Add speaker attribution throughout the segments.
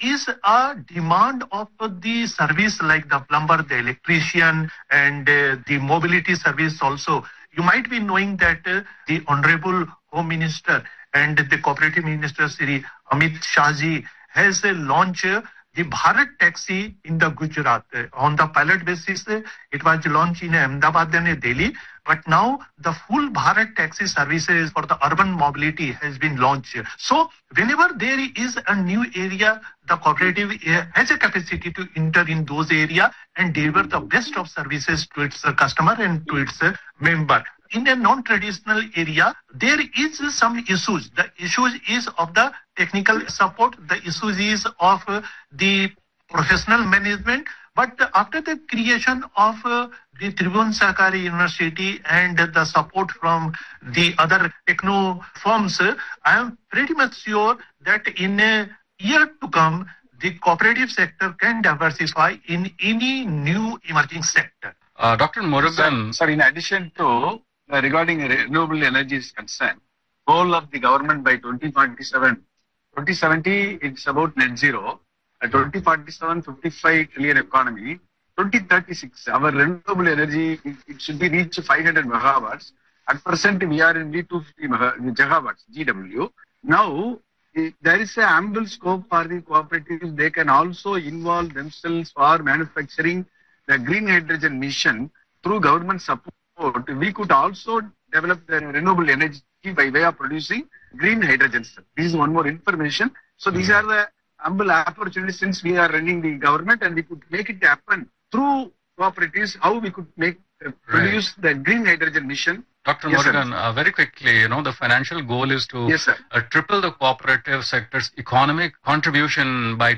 Speaker 1: is a demand of the service like the plumber, the electrician, and the mobility service also. You might be knowing that the Honorable Home Minister and the Cooperative Minister, Sri Amit Shah ji, has launched the Bharat Taxi in the Gujarat. On the pilot basis, it was launched in Ahmedabad and Delhi. But now the full Bharat Taxi services for the urban mobility has been launched. So whenever there is a new area, the cooperative has a capacity to enter in those areas and deliver the best of services to its customer and to its member. In a non-traditional area, there is some issues. The issues is of the technical support. The issues is of the professional management. But after the creation of the Tribhuvan Sahakari University and the support from the other techno firms, I am pretty much sure that in a year to come, the cooperative sector can diversify in any new emerging sector.
Speaker 2: Dr. Murugan.
Speaker 3: Sir, in addition to regarding renewable energy is concerned, goal of the government by 2070, it's about net zero. 2047, 55 trillion economy. 2036, our renewable energy, it should be reached 500 megawatts. At present, we are in 250 gigawatts, GW. Now, there is an ample scope for the cooperatives. They can also involve themselves for manufacturing the green hydrogen mission through government support. We could also develop the renewable energy by way of producing green hydrogen. This is one more information. So these are the ample opportunities since we are running the government, and we could make it happen through cooperatives, how we could produce the green hydrogen mission.
Speaker 2: Dr. Murugan, very quickly, the financial goal is to triple the cooperative sector's economic contribution by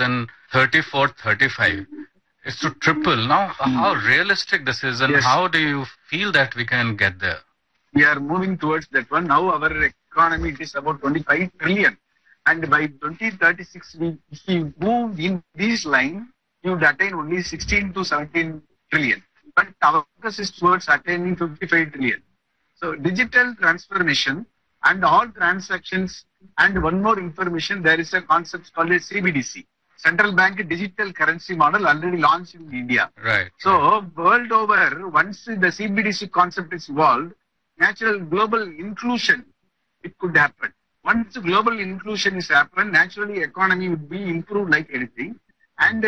Speaker 2: 2034-35. It's to triple. Now, how realistic this is, and how do you feel that we can get there?
Speaker 3: We are moving towards that one. Now, our economy is about 25 trillion. And by 2036, if we move in this line, you would attain only 16 to 17 trillion. But our focus is towards attaining 55 trillion. So digital transformation and all transactions, and one more information, there is a concept called as CBDC. Central Bank Digital Currency Model already launched in India.
Speaker 2: Right.
Speaker 3: So world over, once the CBDC concept is evolved, natural global inclusion, it could happen. Once global inclusion is happened, naturally economy would be improved like anything. And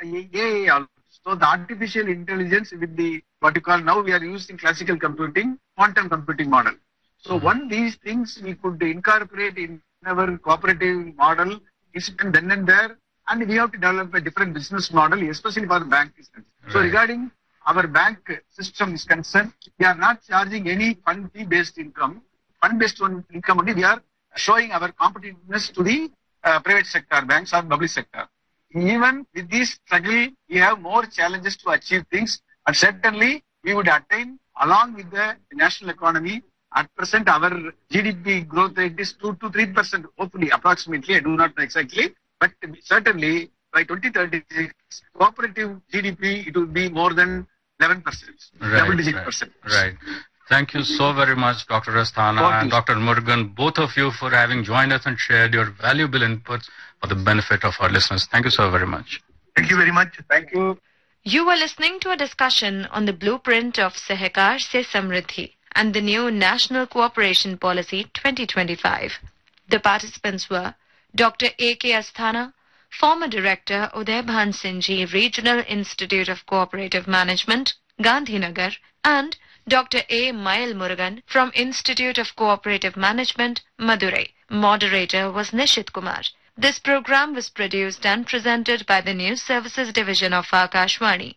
Speaker 3: AI also. So the artificial intelligence with the, what you call now, we are using classical computing, quantum computing model. So one these things we could incorporate in our cooperative model is then and there, and we have to develop a different business model, especially for the bank is concerned. So regarding our bank system is concerned, we are not charging any fund fee based income. Fund based income only we are showing our competitiveness to the private sector banks or public sector. Even with this struggle, we have more challenges to achieve things, and certainly we would attain along with the national economy. At present, our GDP growth rate is 2 to 3%, hopefully, approximately. I do not know exactly, but certainly by 2036, cooperative GDP, it will be more than 11%, double-digit percent.
Speaker 2: Right. Thank you so very much, Dr. Asthana and Dr. Murugan, both of you, for having joined us and shared your valuable inputs for the benefit of our listeners. Thank you so very much.
Speaker 1: Thank you very much.
Speaker 3: Thank you.
Speaker 4: You were listening to a discussion on the blueprint of Sahakar Se Samriddhi and the new National Cooperation Policy 2025. The participants were Dr. A.K. Asthana, former Director, Uday Bhan Singh Ji Regional Institute of Cooperative Management, Gandhinagar, and Dr. A. Mail Murugan from Institute of Cooperative Management, Madurai. Moderator was Nishit Kumar. This program was produced and presented by the News Services Division of Akashvani.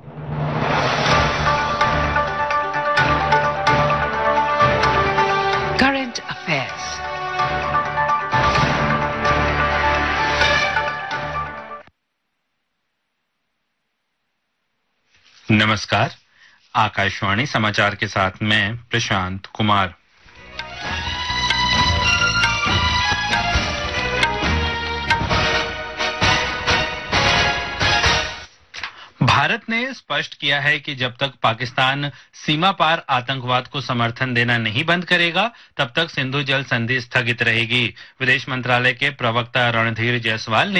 Speaker 5: Current Affairs.
Speaker 6: नमस्कार, आकाशवाणी समाचार के साथ मैं प्रशांत कुमार। भारत ने स्पष्ट किया है कि जब तक पाकिस्तान सीमा पार आतंकवाद को समर्थन देना नहीं बंद करेगा, तब तक सिंधु जल संधि स्थगित रहेगी। विदेश मंत्रालय के प्रवक्ता रणधीर जायसवाल ने